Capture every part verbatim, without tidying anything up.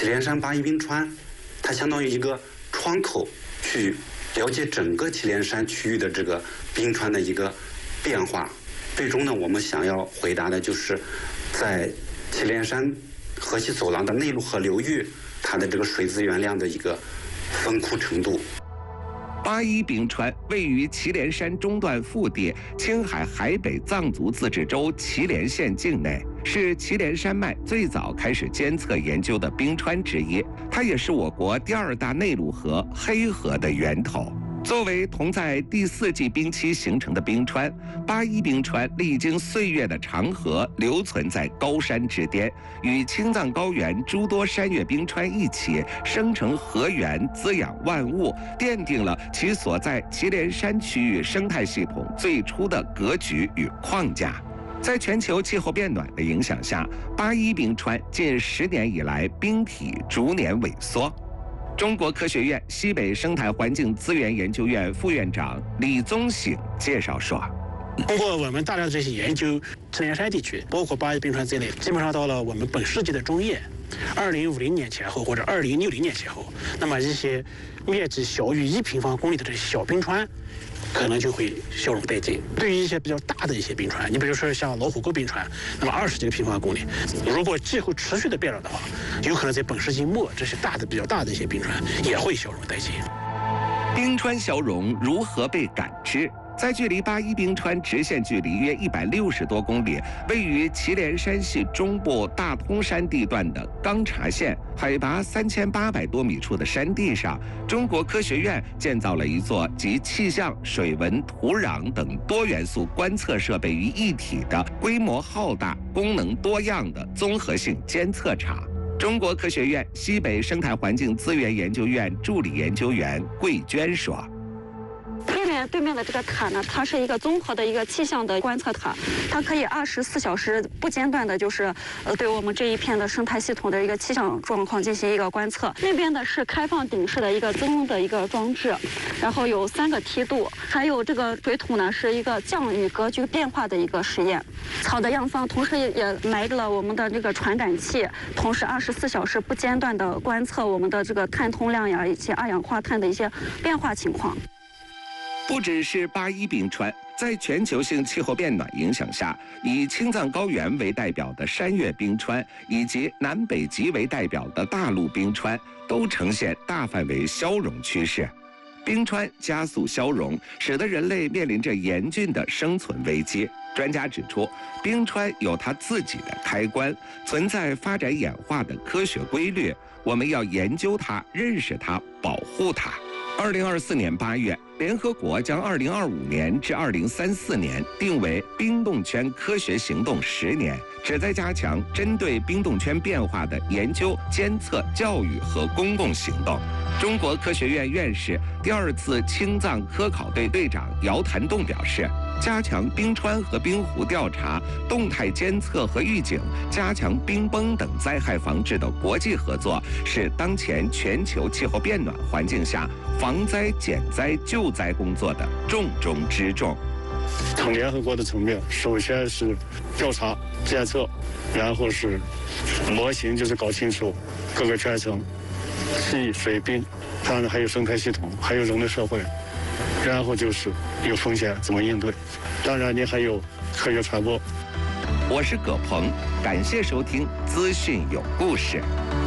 祁连山八一冰川，它相当于一个窗口，去了解整个祁连山区域的这个冰川的一个变化。最终呢，我们想要回答的就是，在祁连山河西走廊的内陆河流域，它的这个水资源量的一个丰富程度。 八一冰川位于祁连山中段腹地青海海北藏族自治州祁连县境内，是祁连山脉最早开始监测研究的冰川之一。它也是我国第二大内陆河黑河的源头。作为同在第四纪冰期形成的冰川，八一冰川历经岁月的长河留存在高山之巅，与青藏高原诸多山岳冰川一起生成河源，滋养万物，奠定了其所在祁连山区域生态系统最初的格局与框架。在全球气候变暖的影响下，八一冰川近十年以来冰体逐年萎缩。中国科学院西北生态环境资源研究院副院长李宗醒介绍说， 通过我们大量的这些研究，祁连山地区，包括八一冰川在内，基本上到了我们本世纪的中叶，二零五零年前后或者二零六零年前后，那么一些面积小于一平方公里的这些小冰川，可能就会消融殆尽。对于一些比较大的一些冰川，你比如说像老虎沟冰川，那么二十几个平方公里，如果气候持续的变暖的话，有可能在本世纪末，这些大的比较大的一些冰川也会消融殆尽。 冰川消融如何被感知？在距离八一冰川直线距离约一百六十多公里，位于祁连山系中部大通山地段的钢察县，海拔三千八百多米处的山地上，中国科学院建造了一座集气象、水文、土壤等多元素观测设备于一体的规模浩大、功能多样的综合性监测场。中国科学院西北生态环境资源研究院助理研究员桂娟说， 对面对面的这个塔呢，它是一个综合的一个气象的观测塔，它可以二十四小时不间断的，就是呃对我们这一片的生态系统的一个气象状况进行一个观测。那边的是开放顶式的一个增的一个装置，然后有三个梯度，还有这个水土呢是一个降雨格局变化的一个实验。草的样方同时也也埋了我们的这个传感器，同时二十四小时不间断的观测我们的这个碳通量呀以及二氧化碳的一些变化情况。 不只是八一冰川，在全球性气候变暖影响下，以青藏高原为代表的山岳冰川，以及南北极为代表的大陆冰川，都呈现大范围消融趋势。冰川加速消融，使得人类面临着严峻的生存危机。专家指出，冰川有它自己的开关，存在发展演化的科学规律，我们要研究它、认识它、保护它。二零二四年八月，联合国将二零二五年至二零三四年定为冰冻圈科学行动十年，旨在加强针对冰冻圈变化的研究、监测、教育和公共行动。中国科学院院士、第二次青藏科考队队长姚谭栋表示，加强冰川和冰湖调查、动态监测和预警，加强冰崩等灾害防治的国际合作，是当前全球气候变暖环境下防灾、减灾、救灾工作的重中之重。 从联合国的层面，首先是调查、监测，然后是模型，就是搞清楚各个圈层、气、水、冰，当然还有生态系统，还有人类社会。然后就是有风险怎么应对，当然你还有科学传播。 我是葛鹏，感谢收听资讯有故事。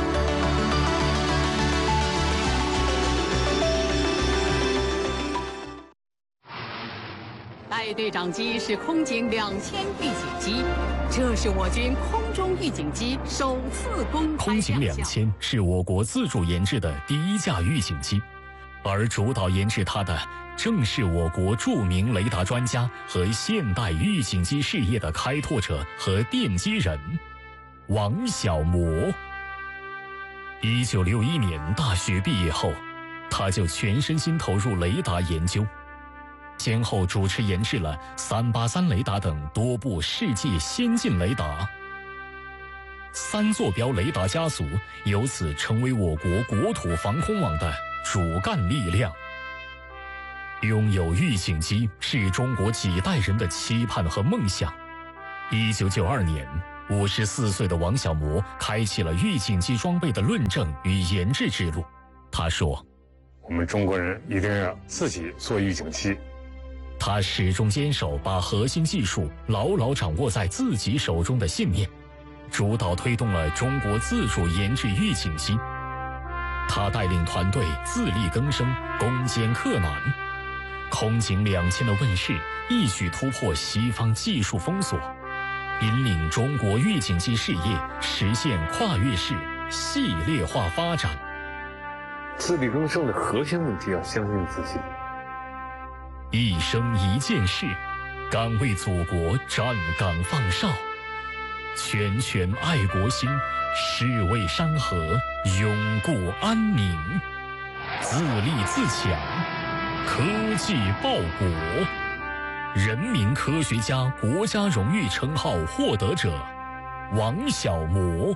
带队长机是空警两千预警机，这是我军空中预警机首次公开空警两千是我国自主研制的第一架预警机，而主导研制它的正是我国著名雷达专家和现代预警机事业的开拓者和奠基人王小模。一九六一年大学毕业后，他就全身心投入雷达研究，先后主持研制了三八三雷达等多部世界先进雷达。三坐标雷达家族由此成为我国国土防空网的主干力量。拥有预警机是中国几代人的期盼和梦想。一九九二年， 五十四岁的王小模开启了预警机装备的论证与研制之路。他说：“ 我们中国人一定要自己做预警机。” 他始终坚守把核心技术牢牢掌握在自己手中的信念，主导推动了中国自主研制预警机。他带领团队自力更生，攻坚克难。空警两千的问世一举突破西方技术封锁，引领中国预警机事业实现跨越式系列化发展。 自力更生的核心问题要相信自己。 一生一件事，敢为祖国站岗放哨，拳拳爱国心，誓为山河永固安宁。自立自强，科技报国。人民科学家国家荣誉称号获得者王小模。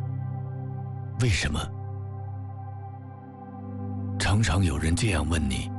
为什么？常常有人这样问你：